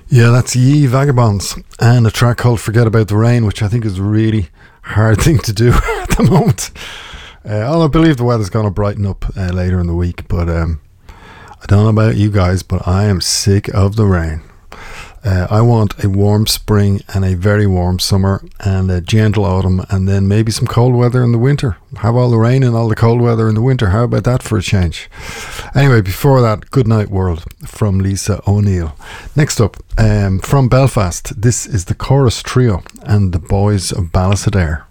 Yeah, that's Ye Vagabonds and a track called Forget About the Rain, which I think is a really hard thing to do at the moment. I believe the weather's going to brighten up later in the week, but I don't know about you guys, but I am sick of the rain. I want a warm spring and a very warm summer and a gentle autumn, and then maybe some cold weather in the winter. Have all the rain and all the cold weather in the winter. How about that for a change? Anyway, before that, Good Night World from Lisa O'Neill. Next up, from Belfast, this is the Chorus Trio and the Boys of Ballastadair.